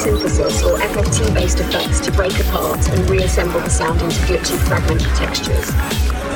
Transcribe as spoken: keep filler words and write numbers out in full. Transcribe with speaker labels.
Speaker 1: synthesis or F F T-based effects to break apart and reassemble the sound into glitchy fragmented textures.